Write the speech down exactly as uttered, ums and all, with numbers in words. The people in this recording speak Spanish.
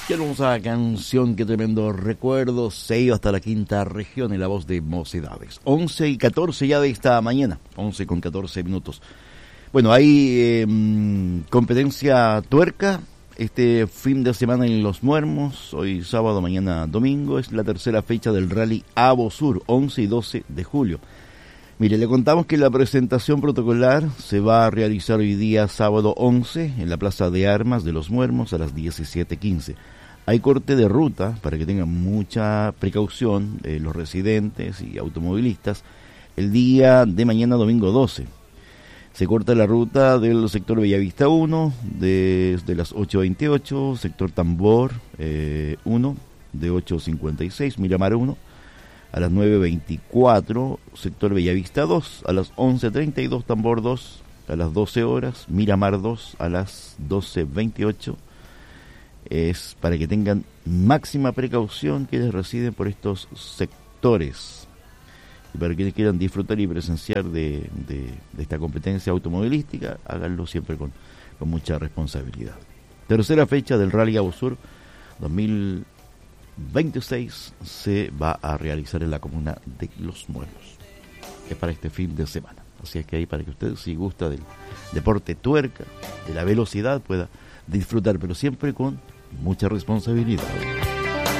Qué hermosa canción, qué tremendo recuerdo. Se iba hasta la quinta región en la voz de Mocedades. once y catorce ya de esta mañana, once con catorce minutos. Bueno, hay eh, competencia tuerca este fin de semana en Los Muermos. Hoy sábado, mañana domingo. Es la tercera fecha del Rally Avosur, once y doce de julio. Mire, le contamos que la presentación protocolar se va a realizar hoy día sábado once en la Plaza de Armas de Los Muermos a las diecisiete quince. Hay corte de ruta para que tengan mucha precaución eh, los residentes y automovilistas el día de mañana domingo doce. Se corta la ruta del sector Bellavista uno desde las ocho veintiocho, sector Tambor eh, uno de ocho cincuenta y seis, Miramar uno a las nueve veinticuatro, sector Bellavista dos a las once treinta y dos, Tambor dos a las doce horas, Miramar dos a las doce veintiocho. Es para que tengan máxima precaución quienes residen por estos sectores. Y para quienes quieran disfrutar y presenciar de, de, de esta competencia automovilística, háganlo siempre con, con mucha responsabilidad. Tercera fecha del Rally Avosur dos mil veintiséis se va a realizar en la comuna de Los Muermos. Es para este fin de semana. Así es que ahí para que usted, si gusta del deporte tuerca, de la velocidad, pueda disfrutar, pero siempre con mucha responsabilidad.